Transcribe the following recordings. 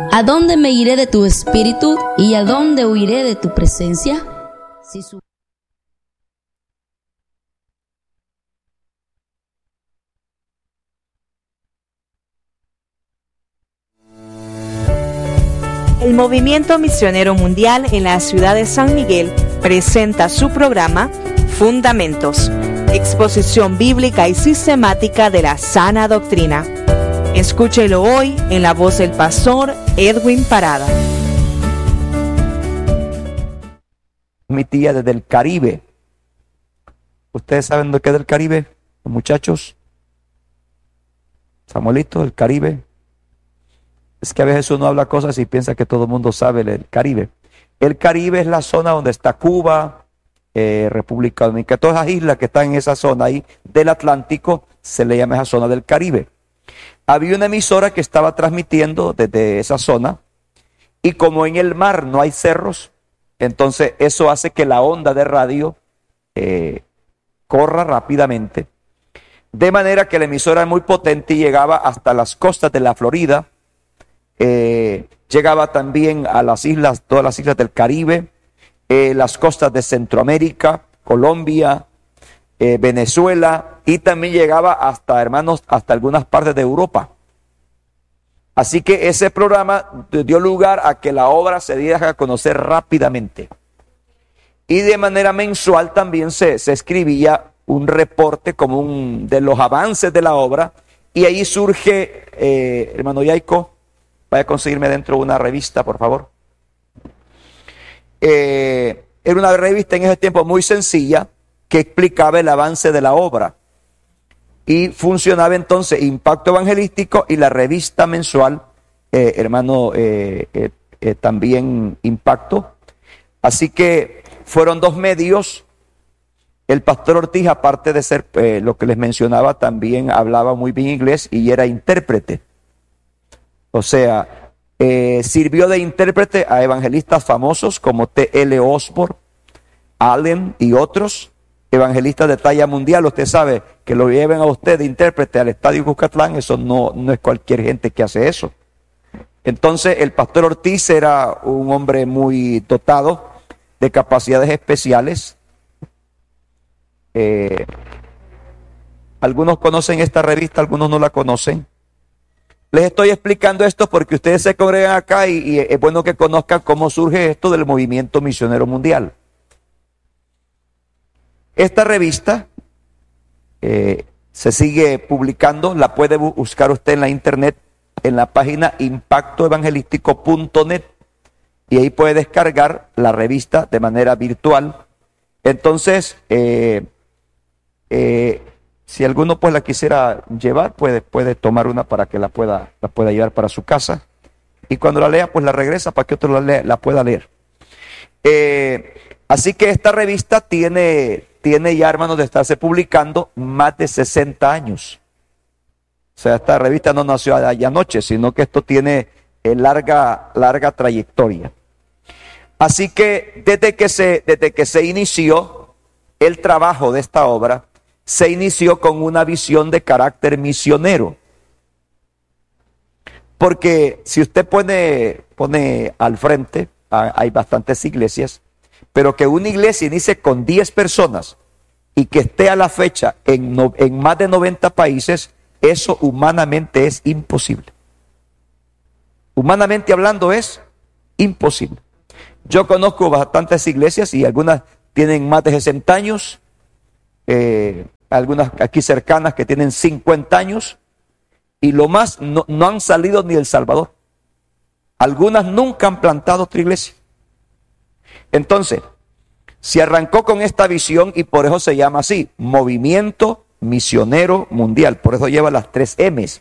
¿A dónde me iré de tu espíritu y a dónde huiré de tu presencia? El Movimiento Misionero Mundial en la ciudad de San Miguel presenta su programa Fundamentos, exposición bíblica y sistemática de la sana doctrina. Escúchelo hoy en la voz del pastor Edwin Parada. Mi tía desde el Caribe. ¿Ustedes saben lo que es del Caribe, los muchachos? Samuelito, el Caribe. Es que a veces uno habla cosas y piensa que todo el mundo sabe el Caribe. El Caribe es la zona donde está Cuba, República Dominicana, todas las islas que están en esa zona ahí del Atlántico, se le llama esa zona del Caribe. Había una emisora que estaba transmitiendo desde esa zona, y como en el mar no hay cerros, entonces eso hace que la onda de radio corra rápidamente, de manera que la emisora es muy potente y llegaba hasta las costas de la Florida, llegaba también a las islas, todas las islas del Caribe, las costas de Centroamérica, Colombia, Venezuela, y también llegaba hasta, hermanos, hasta algunas partes de Europa. Así que ese programa dio lugar a que la obra se diera a conocer rápidamente. Y de manera mensual también se escribía un reporte como de los avances de la obra, y ahí surge, hermano Yaico, vaya a conseguirme dentro una revista, por favor. Era una revista en ese tiempo muy sencilla que explicaba el avance de la obra. Y funcionaba entonces Impacto Evangelístico y la revista mensual, también Impacto. Así que fueron dos medios. El pastor Ortiz, aparte de ser lo que les mencionaba, también hablaba muy bien inglés y era intérprete. O sea, sirvió de intérprete a evangelistas famosos como T.L. Osborne, Allen y otros evangelistas de talla mundial. Usted sabe que lo lleven a usted de intérprete al estadio Cuscatlán, eso no es cualquier gente que hace eso. Entonces el pastor Ortiz era un hombre muy dotado de capacidades especiales. Algunos conocen esta revista, algunos no la conocen. Les estoy explicando esto porque ustedes se congregan acá y es bueno que conozcan cómo surge esto del movimiento misionero mundial. Esta revista se sigue publicando, la puede buscar usted en la internet, en la página impactoevangelístico.net, y ahí puede descargar la revista de manera virtual. Entonces, si alguno pues la quisiera llevar, puede tomar una para que la pueda llevar para su casa, y cuando la lea pues la regresa para que otro la pueda leer. Así que esta revista tiene ya, hermanos, de estarse publicando más de 60 años. O sea, esta revista no nació anoche, sino que esto tiene larga trayectoria. Así que desde que se inició el trabajo de esta obra, se inició con una visión de carácter misionero. Porque si usted pone al frente, hay bastantes iglesias, pero que una iglesia inicie con 10 personas y que esté a la fecha en más de 90 países, eso humanamente es imposible. Humanamente hablando es imposible. Yo conozco bastantes iglesias y algunas tienen más de 60 años, algunas aquí cercanas que tienen 50 años, y lo más, no han salido ni de El Salvador. Algunas nunca han plantado otra iglesia. Entonces, se arrancó con esta visión y por eso se llama así, Movimiento Misionero Mundial. Por eso lleva las 3 M's,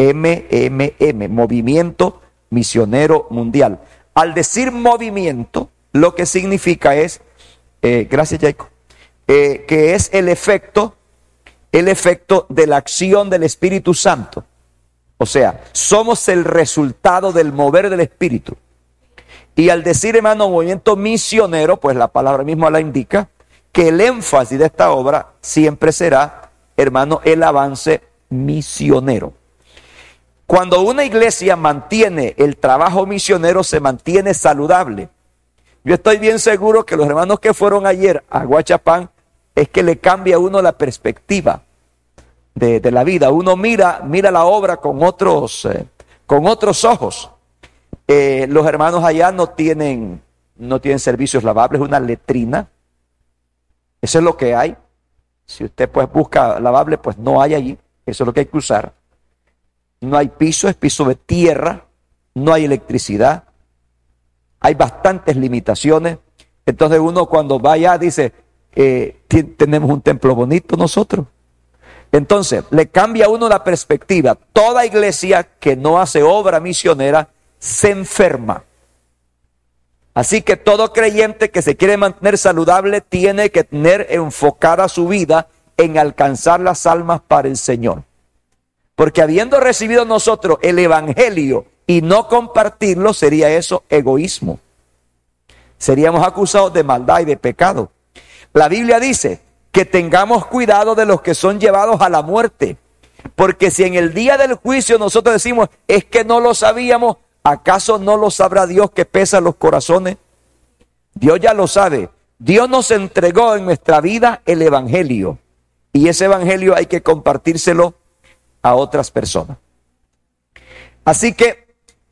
Movimiento Misionero Mundial. Al decir movimiento, lo que significa es, gracias Jacob, que es el efecto de la acción del Espíritu Santo. O sea, somos el resultado del mover del Espíritu. Y al decir, hermano, movimiento misionero, pues la palabra misma la indica, que el énfasis de esta obra siempre será, hermano, el avance misionero. Cuando una iglesia mantiene el trabajo misionero, se mantiene saludable. Yo estoy bien seguro que los hermanos que fueron ayer a Guachapán, es que le cambia a uno la perspectiva de la vida. Uno mira la obra con otros ojos. Los hermanos allá no tienen servicios lavables, una letrina. Eso es lo que hay. Si usted pues busca lavable, pues no hay allí. Eso es lo que hay que usar. No hay piso, es piso de tierra. No hay electricidad. Hay bastantes limitaciones. Entonces uno cuando va allá dice, tenemos un templo bonito nosotros. Entonces le cambia a uno la perspectiva. Toda iglesia que no hace obra misionera se enferma. Así que todo creyente que se quiere mantener saludable tiene que tener enfocada su vida en alcanzar las almas para el Señor. Porque habiendo recibido nosotros el evangelio y no compartirlo, sería eso egoísmo. Seríamos acusados de maldad y de pecado. La Biblia dice que tengamos cuidado de los que son llevados a la muerte. Porque si en el día del juicio nosotros decimos, es que no lo sabíamos, ¿acaso no lo sabrá Dios que pesa los corazones? Dios ya lo sabe. Dios nos entregó en nuestra vida el evangelio. Y ese evangelio hay que compartírselo a otras personas. Así que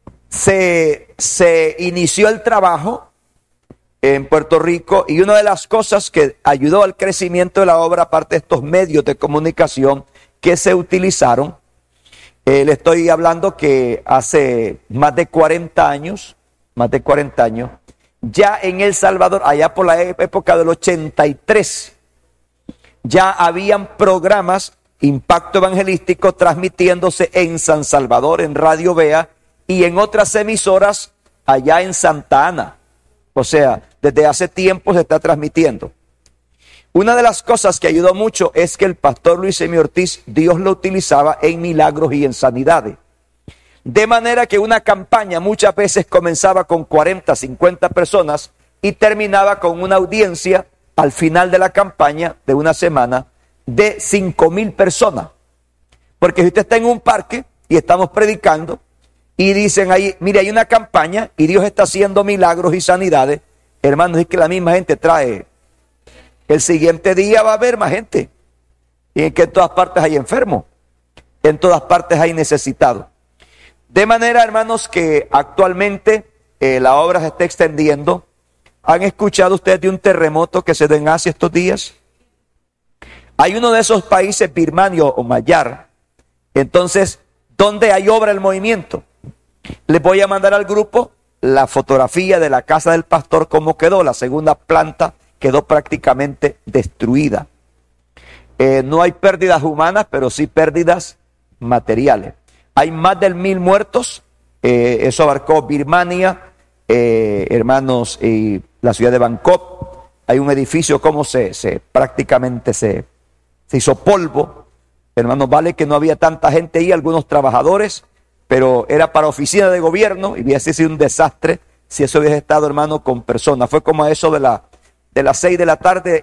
se inició el trabajo en Puerto Rico, y una de las cosas que ayudó al crecimiento de la obra, aparte de estos medios de comunicación que se utilizaron, le estoy hablando que hace más de 40 años, ya en El Salvador, allá por la época del 83, ya habían programas Impacto Evangelístico transmitiéndose en San Salvador, en Radio Vea, y en otras emisoras allá en Santa Ana. O sea, desde hace tiempo se está transmitiendo. Una de las cosas que ayudó mucho es que el pastor Luis Emi Ortiz, Dios lo utilizaba en milagros y en sanidades. De manera que una campaña muchas veces comenzaba con 40, 50 personas y terminaba con una audiencia al final de la campaña de una semana de 5,000 personas. Porque si usted está en un parque y estamos predicando y dicen ahí, mire, hay una campaña y Dios está haciendo milagros y sanidades, hermanos, es que la misma gente trae. El siguiente día va a haber más gente. Y en que en todas partes hay enfermos, en todas partes hay necesitados. De manera, hermanos, que actualmente la obra se está extendiendo. ¿Han escuchado ustedes de un terremoto que se dio en Asia estos días? Hay uno de esos países, Birmania o Mayar, entonces, donde hay obra el movimiento. Les voy a mandar al grupo la fotografía de la casa del pastor, cómo quedó. La segunda planta quedó prácticamente destruida. No hay pérdidas humanas, pero sí pérdidas materiales. Hay más de 1,000 muertos. Eso abarcó Birmania, hermanos, y la ciudad de Bangkok. Hay un edificio como prácticamente se hizo polvo. Hermanos, vale que no había tanta gente ahí, algunos trabajadores, pero era para oficina de gobierno y hubiese sido un desastre si eso hubiese estado, hermano, con personas. Fue como a eso de las 6 de la tarde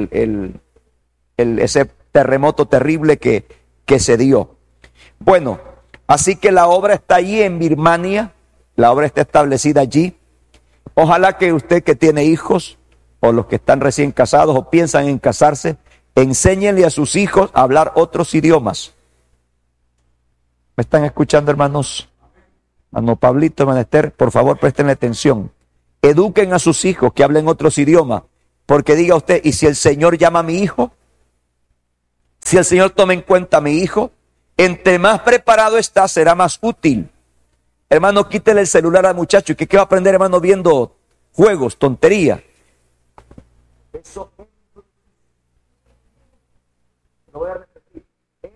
ese terremoto terrible que se dio. Bueno, así que la obra está allí en Birmania, la obra está establecida allí. Ojalá que usted que tiene hijos, o los que están recién casados o piensan en casarse, enséñenle a sus hijos a hablar otros idiomas. ¿Me están escuchando, hermanos? Hermano Pablito, hermano Esther, por favor, presten atención. Eduquen a sus hijos que hablen otros idiomas, porque diga usted, ¿y si el Señor llama a mi hijo? Si el Señor toma en cuenta a mi hijo, entre más preparado está, será más útil. Hermano, quítele el celular al muchacho, ¿y qué va a aprender, hermano, viendo juegos, tontería? Eso lo voy a repetir.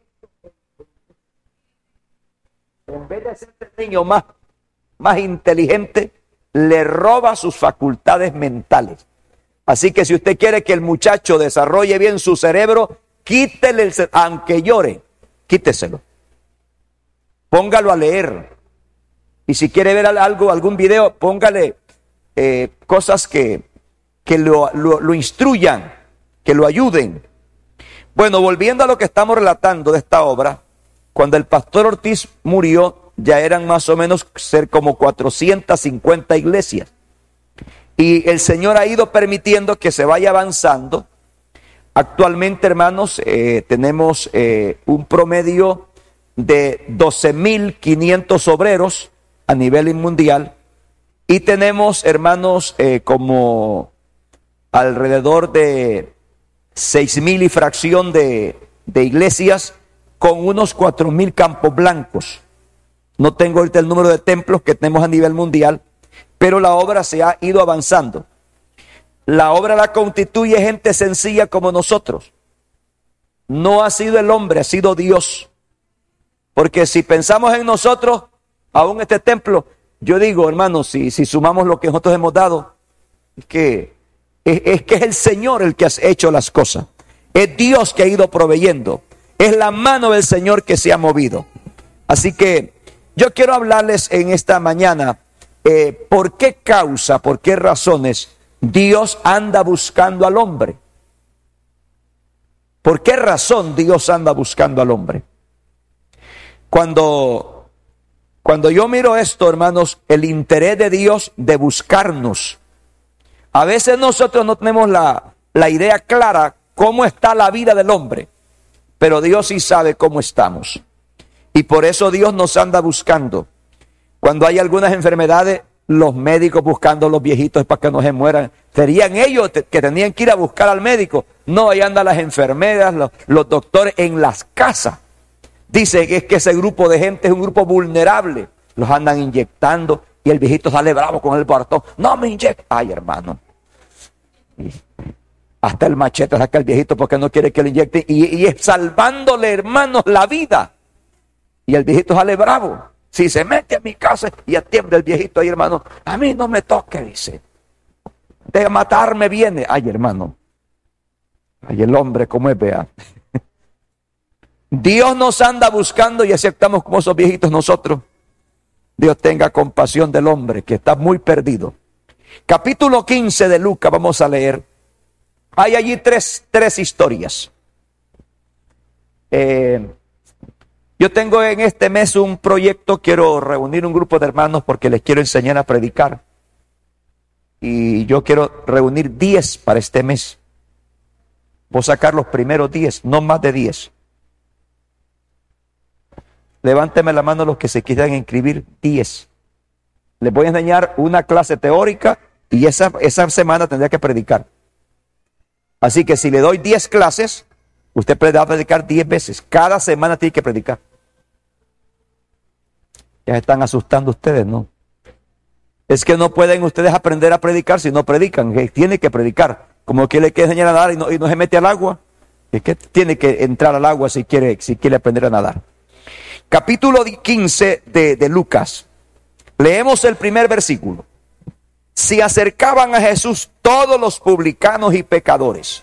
En vez de ser el niño más inteligente, le roba sus facultades mentales. Así que si usted quiere que el muchacho desarrolle bien su cerebro, quítele el cerebro, aunque llore, quíteselo. Póngalo a leer. Y si quiere ver algún video, póngale cosas que lo instruyan, que lo ayuden. Bueno, volviendo a lo que estamos relatando de esta obra, cuando el pastor Ortiz murió, ya eran más o menos ser como 450 iglesias. Y el Señor ha ido permitiendo que se vaya avanzando. Actualmente, hermanos, tenemos un promedio de 12.500 obreros a nivel mundial. Y tenemos, hermanos, como alrededor de 6.000 y fracción de iglesias con unos 4.000 campos blancos. No tengo ahorita el número de templos que tenemos a nivel mundial, pero la obra se ha ido avanzando. La obra la constituye gente sencilla como nosotros. No ha sido el hombre, ha sido Dios. Porque si pensamos en nosotros, aún este templo, yo digo, hermanos, si sumamos lo que nosotros hemos dado, es que es el Señor el que ha hecho las cosas. Es Dios que ha ido proveyendo. Es la mano del Señor que se ha movido. Así que yo quiero hablarles en esta mañana por qué causa, por qué razones Dios anda buscando al hombre. ¿Por qué razón Dios anda buscando al hombre? Cuando yo miro esto, hermanos, el interés de Dios de buscarnos. A veces nosotros no tenemos la idea clara cómo está la vida del hombre, pero Dios sí sabe cómo estamos. Y por eso Dios nos anda buscando. Cuando hay algunas enfermedades, los médicos buscando a los viejitos para que no se mueran. Serían ellos que tenían que ir a buscar al médico. No, ahí andan las enfermeras, los doctores en las casas. Dice que es que ese grupo de gente es un grupo vulnerable. Los andan inyectando y el viejito sale bravo con el bastón. No me inyecte. Ay, hermano. Hasta el machete saca el viejito porque no quiere que le inyecten. Y es salvándole, hermanos, la vida. Y el viejito sale bravo. Si se mete a mi casa y atiende el viejito ahí, hermano. A mí no me toque, dice. De matarme viene. Ay, hermano. Ay, el hombre, ¿cómo es, vea? Dios nos anda buscando y aceptamos como esos viejitos nosotros. Dios tenga compasión del hombre que está muy perdido. Capítulo 15 de Lucas, vamos a leer. Hay allí tres historias. Yo tengo en este mes un proyecto, quiero reunir un grupo de hermanos porque les quiero enseñar a predicar. Y yo quiero reunir 10 para este mes. Voy a sacar los primeros 10, no más de 10. Levánteme la mano los que se quieran inscribir, 10. Les voy a enseñar una clase teórica y esa semana tendría que predicar. Así que si le doy 10 clases, usted va a predicar 10 veces. Cada semana tiene que predicar. Ya se están asustando ustedes, ¿no? Es que no pueden ustedes aprender a predicar si no predican. Tiene que predicar. Como que le quiere enseñar a nadar y no se mete al agua. Es que tiene que entrar al agua si quiere aprender a nadar. Capítulo 15 de Lucas. Leemos el primer versículo. Se acercaban a Jesús todos los publicanos y pecadores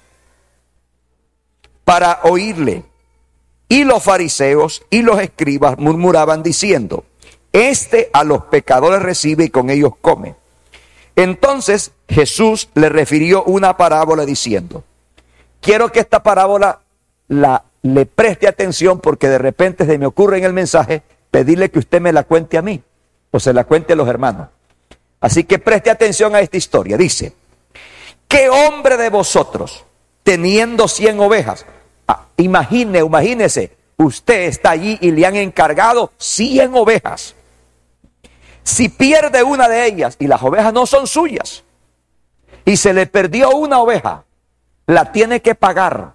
para oírle. Y los fariseos y los escribas murmuraban diciendo: este a los pecadores recibe y con ellos come. Entonces Jesús le refirió una parábola diciendo: quiero que esta parábola le preste atención porque de repente se me ocurre en el mensaje pedirle que usted me la cuente a mí o se la cuente a los hermanos. Así que preste atención a esta historia. Dice: ¿qué hombre de vosotros, teniendo 100 ovejas? Imagínese, usted está allí y le han encargado 100 ovejas. Si pierde una de ellas, y las ovejas no son suyas, y se le perdió una oveja, la tiene que pagar.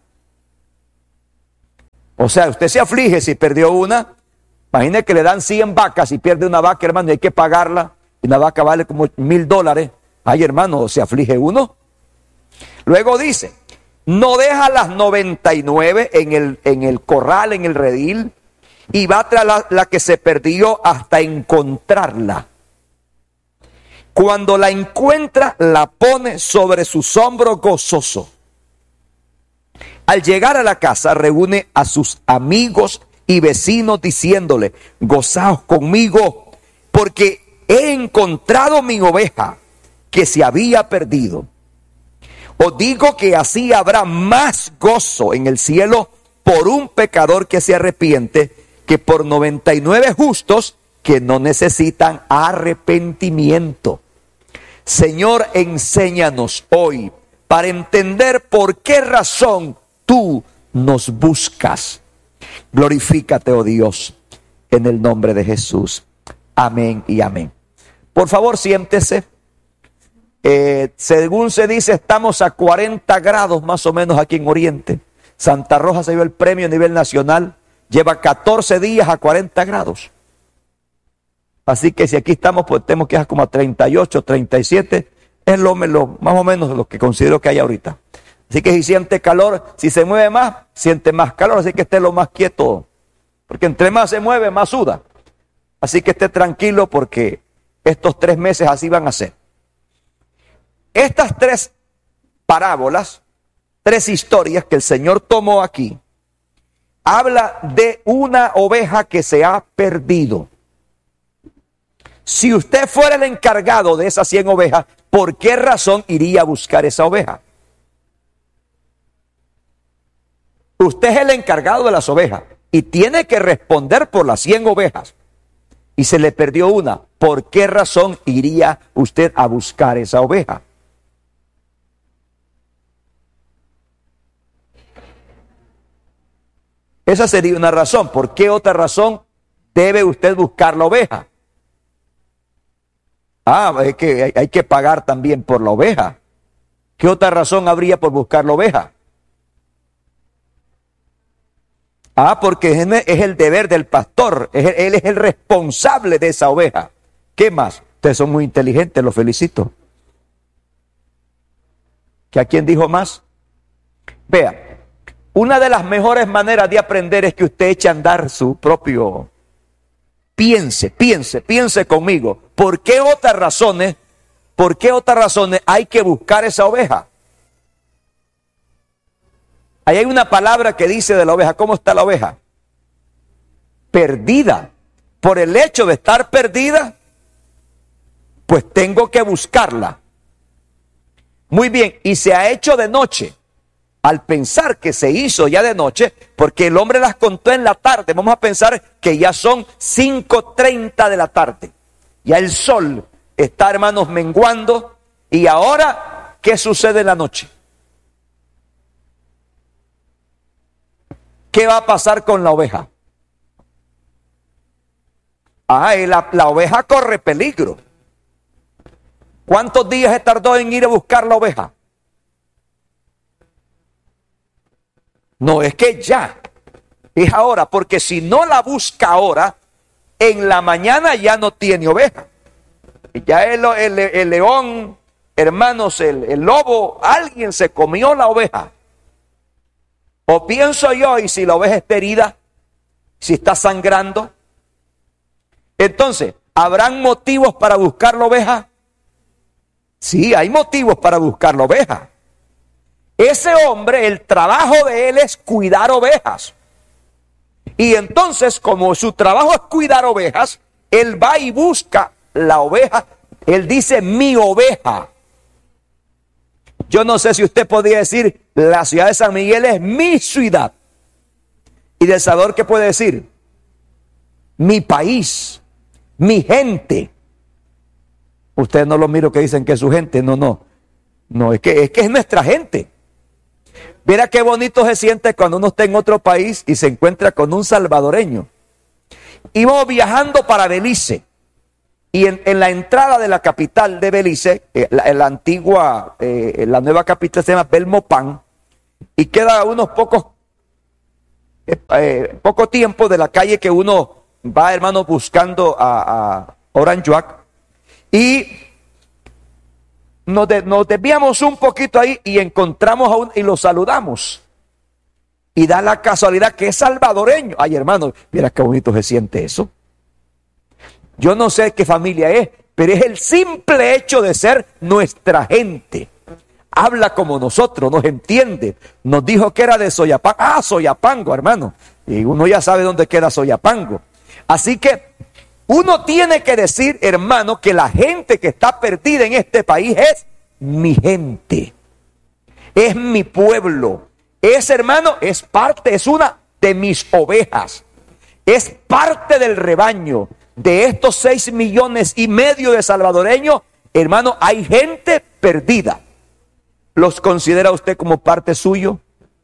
O sea, usted se aflige si perdió una. Imagine que le dan 100 vacas y pierde una vaca, hermano, y hay que pagarla. Y una vaca vale como $1,000. Ay, hermano, ¿se aflige uno? Luego dice: no deja las 99 en el corral, en el redil, y va tras la que se perdió hasta encontrarla. Cuando la encuentra, la pone sobre sus hombros gozoso. Al llegar a la casa, reúne a sus amigos y vecinos diciéndole: gozaos conmigo, porque he encontrado mi oveja que se había perdido. Os digo que así habrá más gozo en el cielo por un pecador que se arrepiente que por 99 justos que no necesitan arrepentimiento. Señor, enséñanos hoy para entender por qué razón tú nos buscas. Glorifícate, oh Dios, en el nombre de Jesús. Amén y amén. Por favor, siéntese. Según se dice, estamos a 40 grados más o menos aquí en Oriente. Santa Rosa se dio el premio a nivel nacional. Lleva 14 días a 40 grados. Así que si aquí estamos, pues tenemos que ir como a 38, 37. Es más o menos lo que considero que hay ahorita. Así que si siente calor, si se mueve más, siente más calor. Así que esté lo más quieto. Porque entre más se mueve, más suda. Así que esté tranquilo porque estos 3 meses así van a ser. Estas 3 parábolas, 3 historias que el Señor tomó aquí, habla de una oveja que se ha perdido. Si usted fuera el encargado de esas 100 ovejas, ¿por qué razón iría a buscar esa oveja? Usted es el encargado de las ovejas y tiene que responder por las 100 ovejas. Y se le perdió una. ¿Por qué razón iría usted a buscar esa oveja? Esa sería una razón. ¿Por qué otra razón debe usted buscar la oveja? Es que hay que pagar también por la oveja. ¿Qué otra razón habría por buscar la oveja? Porque es el deber del pastor. Él es el responsable de esa oveja. ¿Qué más? Ustedes son muy inteligentes, los felicito. ¿Que a quién dijo más? Vea, una de las mejores maneras de aprender es que usted eche a andar su propio... Piense conmigo. ¿Por qué otras razones hay que buscar esa oveja? Ahí hay una palabra que dice de la oveja. ¿Cómo está la oveja? Perdida. Por el hecho de estar perdida, pues tengo que buscarla. Muy bien, y se ha hecho de noche. Al pensar que se hizo ya de noche, porque el hombre las contó en la tarde, vamos a pensar que ya son 5:30 de la tarde. Ya el sol está, hermanos, menguando. Y ahora, ¿qué sucede en la noche? ¿Qué va a pasar con la oveja? La oveja corre peligro. ¿Cuántos días se tardó en ir a buscar la oveja? No, es que ya, es ahora, porque si no la busca ahora, en la mañana ya no tiene oveja. Ya el león, hermanos, el lobo, alguien se comió la oveja. O pienso yo, y si la oveja está herida, si está sangrando, entonces, ¿habrán motivos para buscar la oveja? Sí, hay motivos para buscar la oveja. Ese hombre, el trabajo de él es cuidar ovejas. Y entonces, como su trabajo es cuidar ovejas, él va y busca la oveja. Él dice, mi oveja. Yo no sé si usted podría decir, la ciudad de San Miguel es mi ciudad. Y del Salvador, ¿qué puede decir? Mi país, mi gente. Ustedes no lo miro que dicen que es su gente, no, es que es nuestra gente. Mira qué bonito se siente cuando uno está en otro país y se encuentra con un salvadoreño. Íbamos viajando para Belice y en la entrada de la capital de Belice, la nueva capital se llama Belmopan y queda unos poco tiempo de la calle que uno va, hermano, buscando a Oranjuac y nos desviamos un poquito ahí y encontramos y lo saludamos. Y da la casualidad que es salvadoreño. Ay, hermano, mira qué bonito se siente eso. Yo no sé qué familia es, pero es el simple hecho de ser nuestra gente. Habla como nosotros, nos entiende. Nos dijo que era de Soyapango. Soyapango, hermano. Y uno ya sabe dónde queda Soyapango. Así que uno tiene que decir, hermano, que la gente que está perdida en este país es mi gente. Es mi pueblo. Hermano, es una de mis ovejas. Es parte del rebaño. de estos 6,5 millones de salvadoreños, hermano, hay gente perdida. ¿Los considera usted como parte suyo?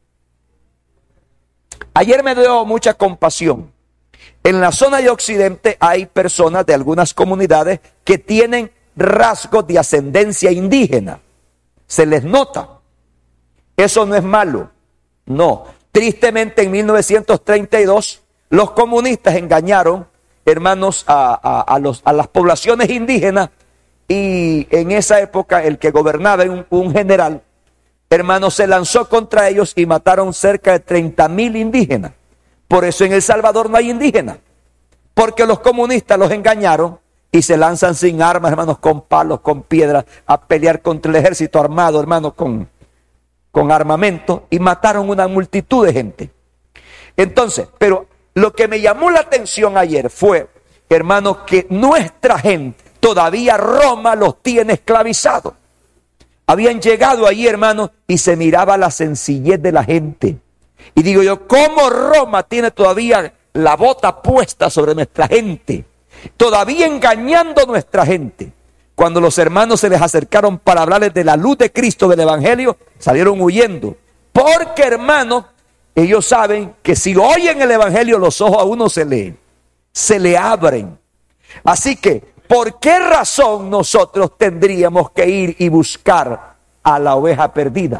Ayer me dio mucha compasión. En la zona de Occidente hay personas de algunas comunidades que tienen rasgos de ascendencia indígena. Se les nota. Eso no es malo. No. Tristemente, en 1932, los comunistas engañaron, hermanos, a las poblaciones indígenas, y en esa época el que gobernaba, un general, hermanos, se lanzó contra ellos y mataron cerca de 30,000 indígenas. Por eso en El Salvador no hay indígenas, porque los comunistas los engañaron y se lanzan sin armas, hermanos, con palos, con piedras, a pelear contra el ejército armado, hermanos, con armamento, y mataron una multitud de gente. Entonces, pero lo que me llamó la atención ayer fue, hermanos, que nuestra gente, todavía Roma los tiene esclavizados. Habían llegado allí, hermanos, y se miraba la sencillez de la gente. Y digo yo, ¿cómo Roma tiene todavía la bota puesta sobre nuestra gente? Todavía engañando a nuestra gente. Cuando los hermanos se les acercaron para hablarles de la luz de Cristo, del Evangelio, salieron huyendo. Porque, hermanos, ellos saben que si oyen el Evangelio, los ojos a uno se le abren. Así que, ¿por qué razón nosotros tendríamos que ir y buscar a la oveja perdida?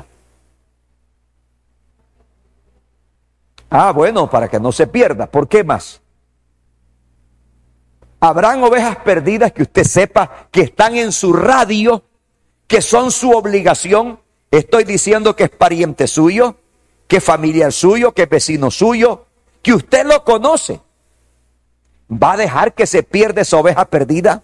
Bueno, para que no se pierda. ¿Por qué más? Habrán ovejas perdidas que usted sepa que están en su radio, que son su obligación. Estoy diciendo que es pariente suyo, que es familiar suyo, que es vecino suyo, que usted lo conoce. ¿Va a dejar que se pierda esa oveja perdida?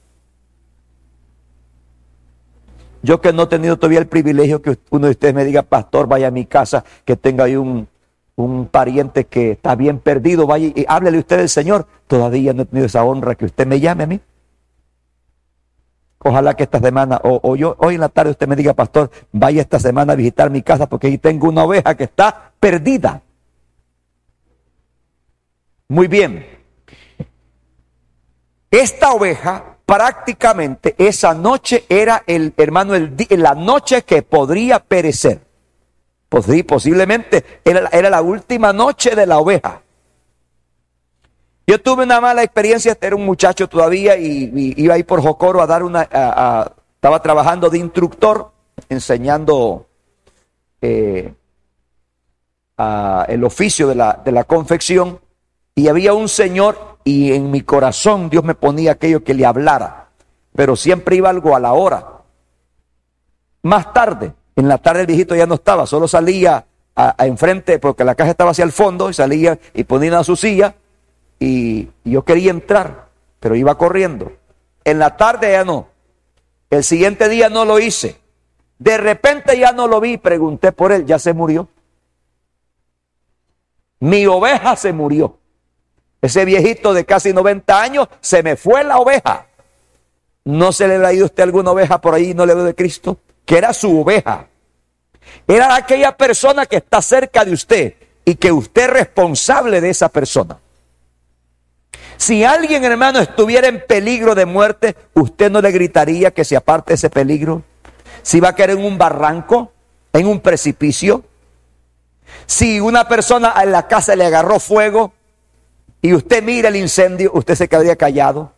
Yo que no he tenido todavía el privilegio que uno de ustedes me diga, pastor, vaya a mi casa, que tenga ahí un pariente que está bien perdido, vaya y háblele usted del Señor. Todavía no he tenido esa honra que usted me llame a mí. Ojalá que esta semana, o yo, hoy en la tarde usted me diga, pastor, vaya esta semana a visitar mi casa porque ahí tengo una oveja que está perdida. Muy bien. Esta oveja, prácticamente esa noche era la noche que podría perecer. Pues sí, posiblemente era la última noche de la oveja. Yo tuve una mala experiencia, era un muchacho todavía y iba ahí por Jocoro a dar estaba trabajando de instructor, enseñando el oficio de la confección, y había un señor, y en mi corazón Dios me ponía aquello que le hablara, pero siempre iba algo a la hora. Más tarde, en la tarde el viejito ya no estaba, solo salía a enfrente, porque la caja estaba hacia el fondo, y salía y ponía a su silla, y yo quería entrar, pero iba corriendo. En la tarde ya no. El siguiente día no lo hice. De repente ya no lo vi, pregunté por él, ya se murió. Mi oveja se murió. Ese viejito de casi 90 años, se me fue la oveja. ¿No se le habrá ido a usted alguna oveja por ahí y no le veo de Cristo? Que era su oveja. Era aquella persona que está cerca de usted y que usted es responsable de esa persona. Si alguien, hermano, estuviera en peligro de muerte, ¿usted no le gritaría que se aparte de ese peligro? Si va a caer en un barranco, en un precipicio. Si una persona en la casa le agarró fuego y usted mira el incendio, ¿usted se quedaría callado?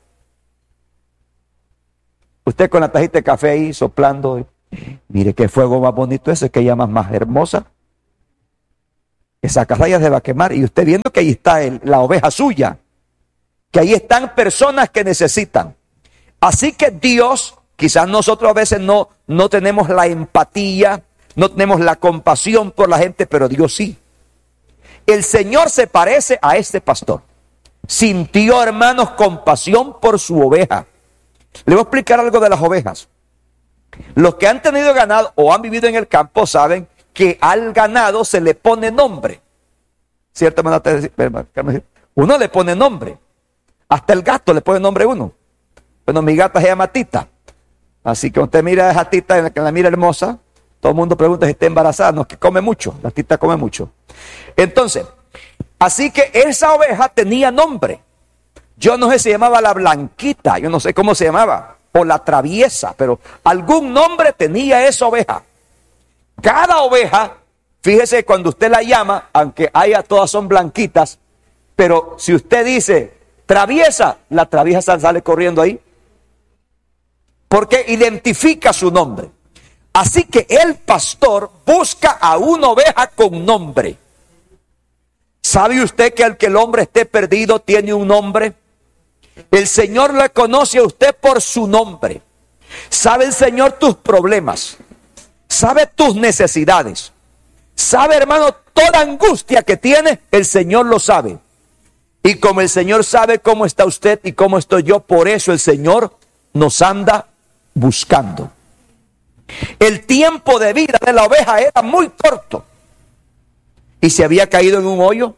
Usted con la tajita de café ahí soplando, mire qué fuego más bonito ese, que llama más hermosa. Esa casa ya se va a quemar, y usted viendo que ahí está la oveja suya, que ahí están personas que necesitan. Así que Dios, quizás nosotros a veces no tenemos la empatía, no tenemos la compasión por la gente, pero Dios sí. El Señor se parece a este pastor. Sintió, hermanos, compasión por su oveja. Le voy a explicar algo de las ovejas. Los que han tenido ganado o han vivido en el campo saben que al ganado se le pone nombre. ¿Cierto, hermano? Uno le pone nombre. Hasta el gato le pone nombre a uno. Bueno, mi gata se llama Tita. Así que usted mira a esa Tita, que la mira hermosa, todo el mundo pregunta si está embarazada. No, que come mucho. La Tita come mucho. Entonces, así que esa oveja tenía nombre. Yo no sé si se llamaba la Blanquita, yo no sé cómo se llamaba, o la Traviesa, pero algún nombre tenía esa oveja. Cada oveja, fíjese, cuando usted la llama, aunque todas son blanquitas, pero si usted dice Traviesa, la Traviesa sale corriendo ahí, porque identifica su nombre. Así que el pastor busca a una oveja con nombre. ¿Sabe usted que al que el hombre esté perdido tiene un nombre? El Señor le conoce a usted por su nombre. Sabe el Señor tus problemas. Sabe tus necesidades. Sabe, hermano, toda angustia que tiene, el Señor lo sabe. Y como el Señor sabe cómo está usted y cómo estoy yo, por eso el Señor nos anda buscando. El tiempo de vida de la oveja era muy corto. Y si había caído en un hoyo,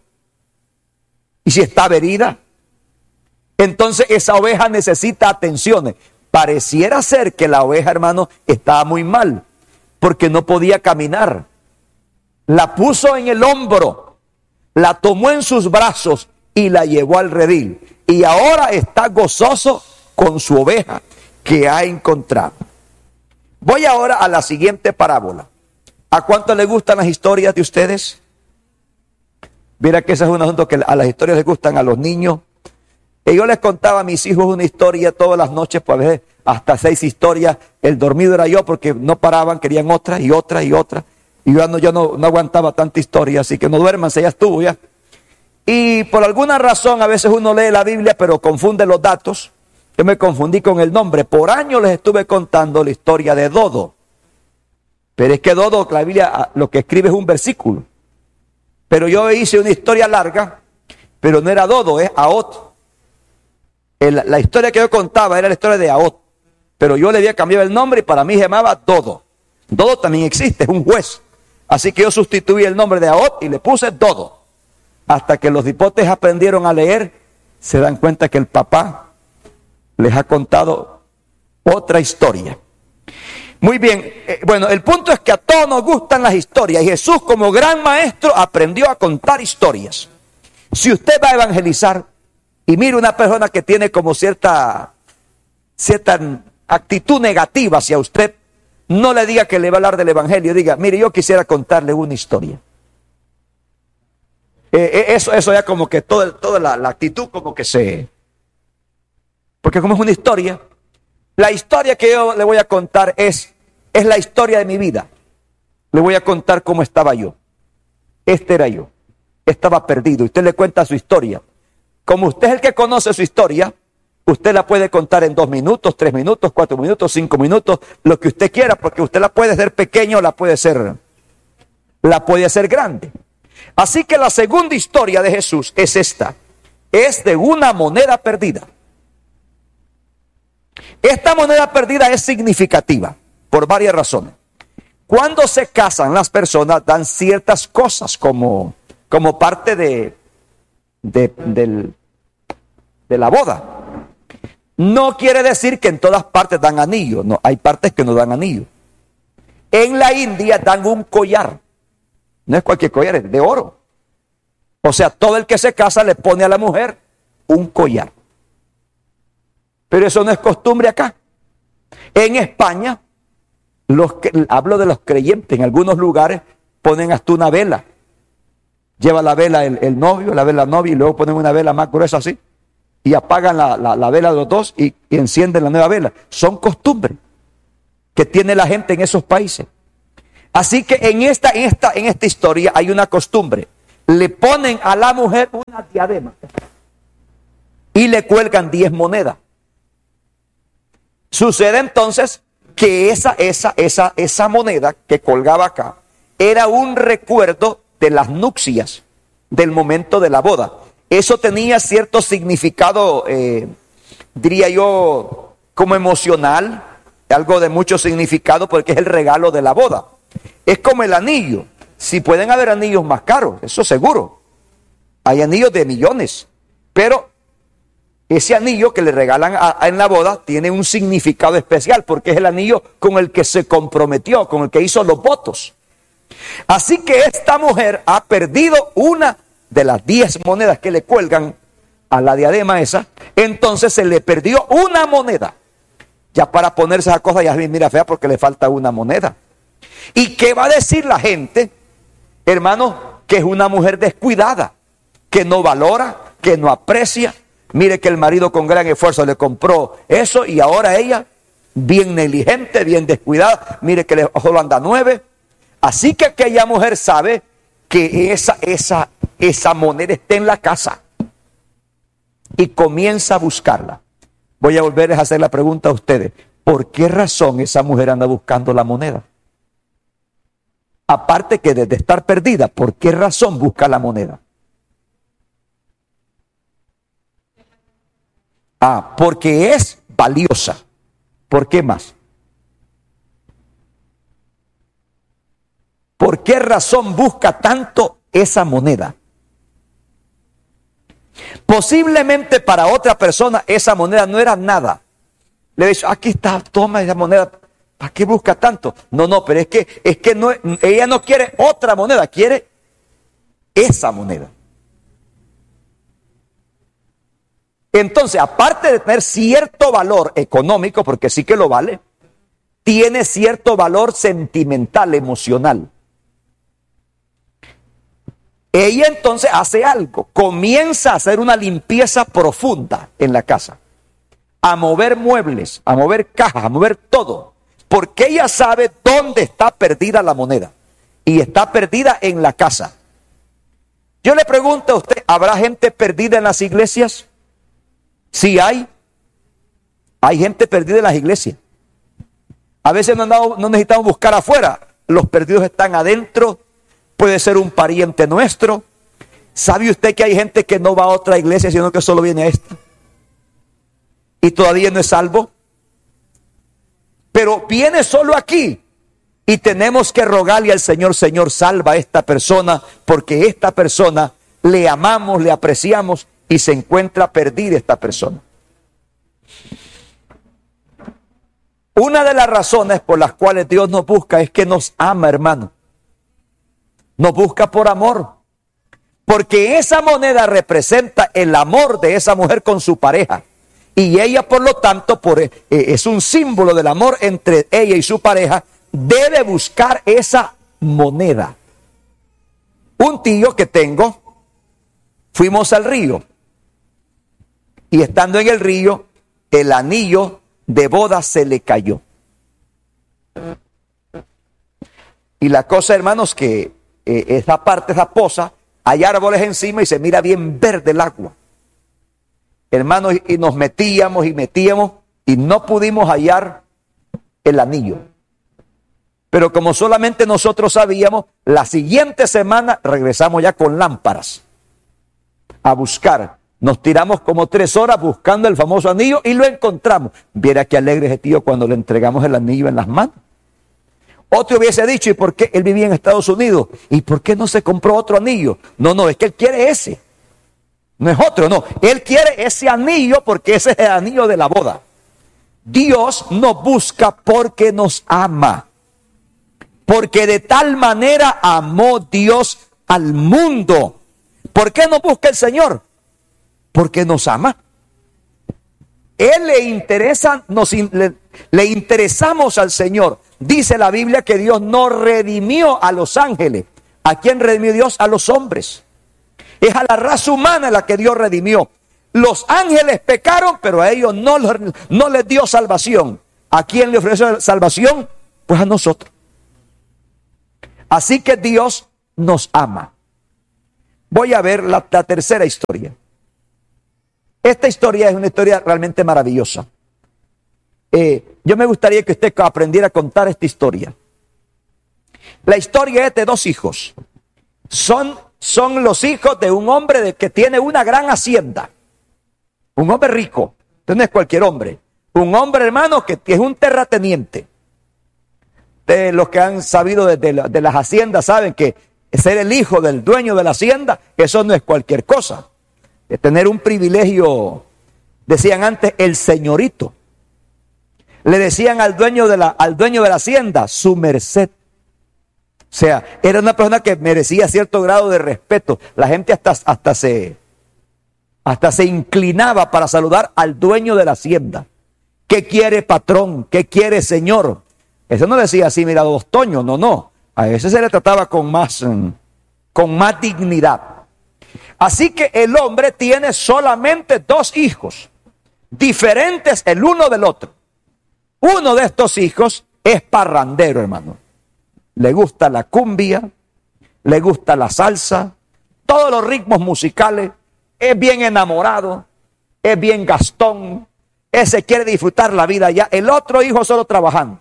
y si estaba herida, entonces esa oveja necesita atenciones. Pareciera ser que la oveja, hermano, estaba muy mal, porque no podía caminar. La puso en el hombro, la tomó en sus brazos y la llevó al redil. Y ahora está gozoso con su oveja que ha encontrado. Voy ahora a la siguiente parábola. ¿A cuánto les gustan las historias de ustedes? Mira que ese es un asunto que a las historias les gustan a los niños. Y yo les contaba a mis hijos una historia todas las noches, pues a veces hasta 6 historias. El dormido era yo porque no paraban, querían otra y otra y otra. Y yo no aguantaba tanta historia, así que no duérmanse, ya estuvo ya. Y por alguna razón a veces uno lee la Biblia pero confunde los datos. Yo me confundí con el nombre. Por años les estuve contando la historia de Dodo. Pero es que Dodo, la Biblia lo que escribe es un versículo. Pero yo hice una historia larga, pero no era Dodo, es Ahot. La historia que yo contaba era la historia de Ahot. Pero yo le había cambiado el nombre y para mí se llamaba Dodo. Dodo también existe, es un juez. Así que yo sustituí el nombre de Ahot y le puse Dodo. Hasta que los hipotes aprendieron a leer, se dan cuenta que el papá les ha contado otra historia. Muy bien, bueno, el punto es que a todos nos gustan las historias y Jesús como gran maestro aprendió a contar historias. Si usted va a evangelizar y mira una persona que tiene como cierta actitud negativa hacia usted, no le diga que le va a hablar del evangelio, diga, mire, yo quisiera contarle una historia. Eso ya como que toda la actitud como que se... Porque como es una historia, la historia que yo le voy a contar es la historia de mi vida. Le voy a contar cómo estaba yo. Este era yo. Estaba perdido. Usted le cuenta su historia. Como usted es el que conoce su historia, usted la puede contar en 2 minutos, 3 minutos, 4 minutos, 5 minutos, lo que usted quiera, porque usted la puede hacer pequeña o la puede hacer grande. Así que la segunda historia de Jesús es esta. Es de una moneda perdida. Esta moneda perdida es significativa por varias razones. Cuando se casan las personas dan ciertas cosas como parte de la boda. No quiere decir que en todas partes dan anillo, no, hay partes que no dan anillo. En la India dan un collar, no es cualquier collar, es de oro. O sea, todo el que se casa le pone a la mujer un collar. Pero eso no es costumbre acá. En España, hablo de los creyentes, en algunos lugares ponen hasta una vela. Lleva la vela el novio, la vela la novia y luego ponen una vela más gruesa así. Y apagan la vela de los dos y encienden la nueva vela. Son costumbres que tiene la gente en esos países. Así que en esta historia hay una costumbre. Le ponen a la mujer una diadema y le cuelgan 10 monedas. Sucede entonces que esa moneda que colgaba acá era un recuerdo de las nupcias, del momento de la boda. Eso tenía cierto significado, diría yo, como emocional, algo de mucho significado porque es el regalo de la boda. Es como el anillo. Si pueden haber anillos más caros, eso seguro. Hay anillos de millones, pero ese anillo que le regalan en la boda tiene un significado especial porque es el anillo con el que se comprometió, con el que hizo los votos. Así que esta mujer ha perdido una de las 10 monedas que le cuelgan a la diadema esa, entonces se le perdió una moneda. Ya para ponerse esa cosa ya mira fea porque le falta una moneda. ¿Y qué va a decir la gente, hermano? Que es una mujer descuidada, que no valora, que no aprecia. Mire que el marido con gran esfuerzo le compró eso y ahora ella, bien negligente, bien descuidada, mire que solo anda 9. Así que aquella mujer sabe que esa moneda está en la casa y comienza a buscarla. Voy a volverles a hacer la pregunta a ustedes. ¿Por qué razón esa mujer anda buscando la moneda? Aparte que de estar perdida, ¿por qué razón busca la moneda? Porque es valiosa. ¿Por qué más? ¿Por qué razón busca tanto esa moneda? Posiblemente para otra persona esa moneda no era nada. Le dice, aquí está, toma esa moneda. ¿Para qué busca tanto? No, pero es que no, ella no quiere otra moneda, quiere esa moneda. Entonces, aparte de tener cierto valor económico, porque sí que lo vale, tiene cierto valor sentimental, emocional. Ella entonces hace algo, comienza a hacer una limpieza profunda en la casa, a mover muebles, a mover cajas, a mover todo, porque ella sabe dónde está perdida la moneda, y está perdida en la casa. Yo le pregunto a usted, ¿habrá gente perdida en las iglesias? Sí hay gente perdida en las iglesias. A veces no necesitamos buscar afuera, los perdidos están adentro. Puede ser un pariente nuestro. ¿Sabe usted que hay gente que no va a otra iglesia, sino que solo viene a esta? Y todavía no es salvo. Pero viene solo aquí. Y tenemos que rogarle al Señor, Señor, salva a esta persona, porque esta persona le amamos, le apreciamos y se encuentra perdida esta persona. Una de las razones por las cuales Dios nos busca es que nos ama, hermano. Nos busca por amor, porque esa moneda representa el amor de esa mujer con su pareja, y ella por lo tanto es un símbolo del amor entre ella y su pareja. Debe buscar esa moneda. Un tío que tengo, fuimos al río, y estando en el río, el anillo de boda se le cayó. Y la cosa, hermanos, que esa poza, hay árboles encima y se mira bien verde el agua. Hermanos, y nos metíamos y no pudimos hallar el anillo. Pero como solamente nosotros sabíamos, la siguiente semana regresamos ya con lámparas a buscar. Nos tiramos como 3 horas buscando el famoso anillo y lo encontramos. Viera qué alegre ese tío cuando le entregamos el anillo en las manos. Otro hubiese dicho, ¿y por qué? Él vivía en Estados Unidos. ¿Y por qué no se compró otro anillo? No, es que él quiere ese. No es otro, no. Él quiere ese anillo porque ese es el anillo de la boda. Dios nos busca porque nos ama. Porque de tal manera amó Dios al mundo. ¿Por qué nos busca el Señor? Porque nos ama. Él le interesa, le interesamos al Señor. Dice la Biblia que Dios no redimió a los ángeles. ¿A quién redimió Dios? A los hombres. Es a la raza humana la que Dios redimió. Los ángeles pecaron, pero a ellos no les dio salvación. ¿A quién le ofreció salvación? Pues a nosotros. Así que Dios nos ama. Voy a ver la tercera historia. Esta historia es una historia realmente maravillosa. Yo me gustaría que usted aprendiera a contar esta historia. La historia es de 2 hijos. Son los hijos de un hombre que tiene una gran hacienda. Un hombre rico. Entonces no es cualquier hombre. Un hombre, hermano, que es un terrateniente. De los que han sabido de las haciendas saben que ser el hijo del dueño de la hacienda, eso no es cualquier cosa. De tener un privilegio, decían antes, el señorito. Le decían al dueño de la hacienda, su merced. O sea, era una persona que merecía cierto grado de respeto. La gente hasta se Hasta se inclinaba para saludar al dueño de la hacienda. ¿Qué quiere, patrón? ¿Qué quiere, señor? Eso no decía así, mira, don Toño, no. A ese se le trataba con más dignidad. Así que el hombre tiene solamente 2 hijos, diferentes el uno del otro. Uno de estos hijos es parrandero, hermano. Le gusta la cumbia, le gusta la salsa, todos los ritmos musicales, es bien enamorado, es bien gastón, ese quiere disfrutar la vida ya. El otro hijo solo trabajando.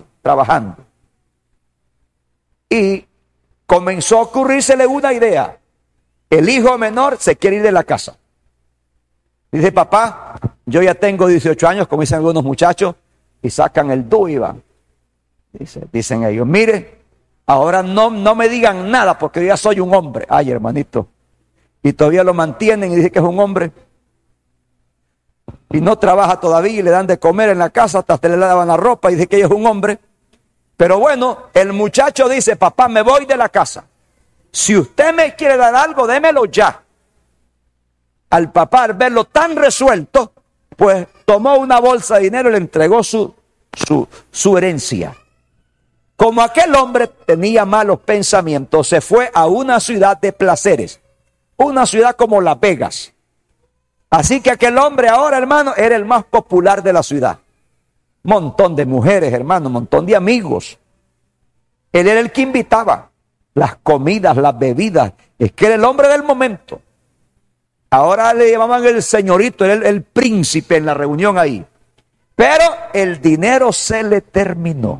Y comenzó a ocurrírsele una idea. El hijo menor se quiere ir de la casa. Dice, papá, yo ya tengo 18 años, como dicen algunos muchachos, y sacan el DU y van. Dicen ellos, mire, ahora no me digan nada porque yo ya soy un hombre. Ay, hermanito. Y todavía lo mantienen y dicen que es un hombre. Y no trabaja todavía y le dan de comer en la casa, hasta le lavan la ropa y dice que ella es un hombre. Pero bueno, el muchacho dice, papá, me voy de la casa. Si usted me quiere dar algo, démelo ya. Al papá, al verlo tan resuelto, pues tomó una bolsa de dinero y le entregó su herencia. Como aquel hombre tenía malos pensamientos, se fue a una ciudad de placeres, una ciudad como Las Vegas. Así que aquel hombre ahora, hermano, era el más popular de la ciudad. Montón de mujeres, hermano, montón de amigos. Él era el que invitaba las comidas, las bebidas. Es que era el hombre del momento. Ahora le llamaban el señorito, era el príncipe en la reunión ahí. Pero el dinero se le terminó.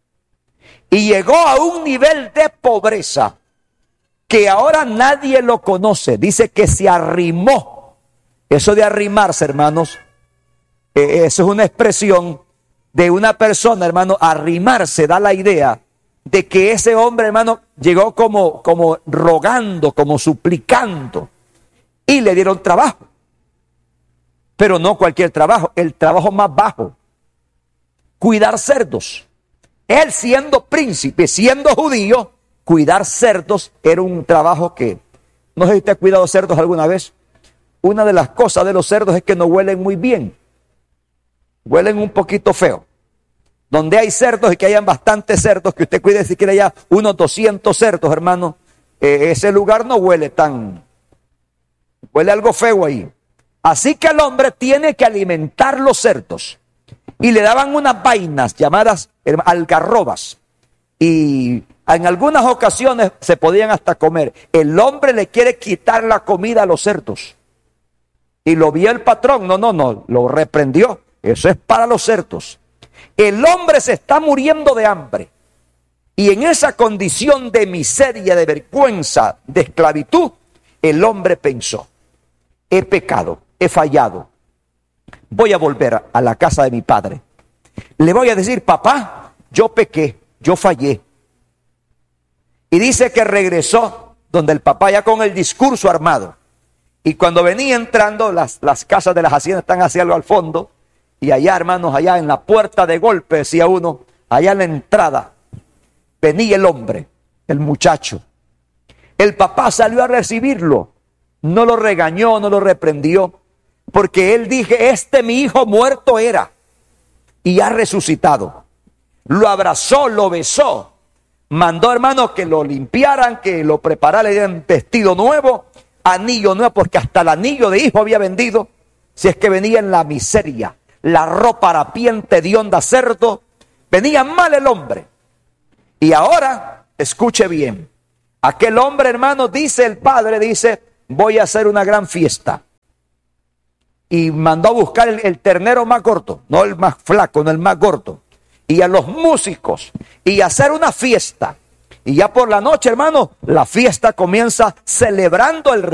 Y llegó a un nivel de pobreza que ahora nadie lo conoce. Dice que se arrimó. Eso de arrimarse, hermanos, eso es una expresión de una persona, hermano. Arrimarse da la idea de que ese hombre, hermano, llegó como rogando, como suplicando, y le dieron trabajo. Pero no cualquier trabajo, el trabajo más bajo. Cuidar cerdos. Él siendo príncipe, siendo judío, cuidar cerdos era un trabajo que, no sé si usted ha cuidado cerdos alguna vez. Una de las cosas de los cerdos es que no huelen muy bien. Huelen un poquito feo. Donde hay cerdos y que hayan bastantes cerdos, que usted cuide siquiera ya unos 200 cerdos, hermano, ese lugar no huele huele algo feo ahí. Así que el hombre tiene que alimentar los cerdos. Y le daban unas vainas llamadas algarrobas. Y en algunas ocasiones se podían hasta comer. El hombre le quiere quitar la comida a los cerdos. Y lo vio el patrón, no, lo reprendió. Eso es para los cerdos. El hombre se está muriendo de hambre. Y en esa condición de miseria, de vergüenza, de esclavitud, el hombre pensó, he pecado, he fallado. Voy a volver a la casa de mi padre. Le voy a decir, papá, yo pequé, yo fallé. Y dice que regresó donde el papá ya con el discurso armado. Y cuando venía entrando, las casas de las haciendas están hacia algo al fondo. Y allá, hermanos, allá en la puerta de golpe, decía uno, allá en la entrada, venía el hombre, el muchacho. El papá salió a recibirlo. No lo regañó, no lo reprendió. Porque él dije, mi hijo muerto era. Y ha resucitado. Lo abrazó, lo besó. Mandó, hermano, que lo limpiaran, que lo prepararan, le dieran vestido nuevo, anillo nuevo, porque hasta el anillo de hijo había vendido. Si es que venía en la miseria. La ropa harapiente de onda cerdo. Venía mal el hombre. Y ahora, escuche bien. Aquel hombre, hermano, dice el padre, dice, voy a hacer una gran fiesta. Y mandó a buscar el ternero más corto, no el más flaco, no el más gordo. Y a los músicos, y hacer una fiesta. Y ya por la noche, hermano, la fiesta comienza celebrando el